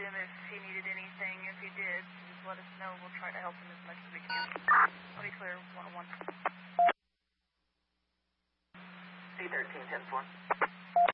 him if he needed anything. If he did, just let us know. We'll try to help him as much as we can. Let me clear 101. C13, 10-4.